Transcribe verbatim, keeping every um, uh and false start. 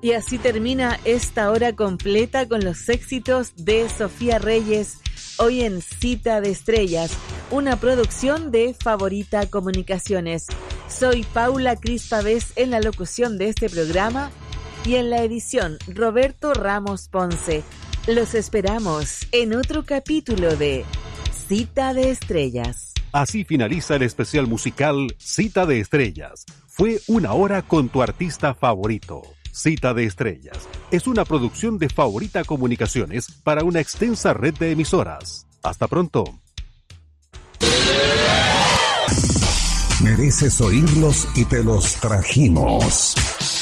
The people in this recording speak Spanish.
Y así termina esta hora completa con los éxitos de Sofía Reyes, hoy en Cita de Estrellas, una producción de Favorita Comunicaciones. Soy Paula Crispaves en la locución de este programa y en la edición Roberto Ramos Ponce. Los esperamos en otro capítulo de Cita de Estrellas. Así finaliza el especial musical Cita de Estrellas. Fue una hora con tu artista favorito. Cita de Estrellas es una producción de Favorita Comunicaciones para una extensa red de emisoras. Hasta pronto. Mereces oírlos y te los trajimos.